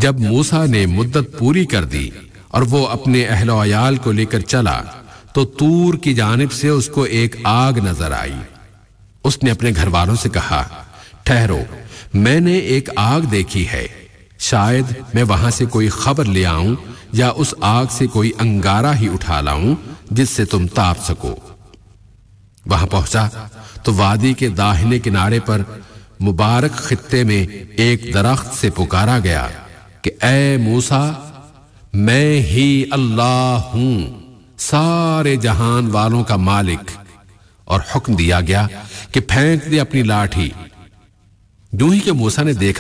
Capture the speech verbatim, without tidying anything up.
जब मूसा ने मुद्दत पूरी कर दी और वो अपने अहलो अयाल को लेकर चला तो तूर की जानिब से उसको एक आग नजर आई। उसने अपने घर वालों से कहा, ठहरो, मैंने एक आग देखी है, शायद मैं वहां से कोई खबर ले आऊं या उस आग से कोई अंगारा ही उठा लाऊं जिससे तुम ताप सको। वहां पहुंचा तो वादी के दाहिने किनारे पर मुबारक खित्ते में एक दरख्त से पुकारा गया कि ऐ मूसा, मैं ही अल्लाह हूं, सारे जहान वालों का मालिक। और हुक्म दिया गया कि फेंक दे अपनी लाठी। यूं ही कि मूसा ने देखा